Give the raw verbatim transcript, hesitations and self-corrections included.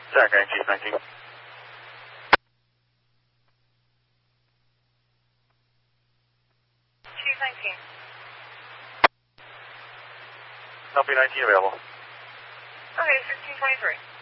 Zach, Chief nineteen. Chief nineteen. L P nineteen available. Okay, sixteen twenty-three.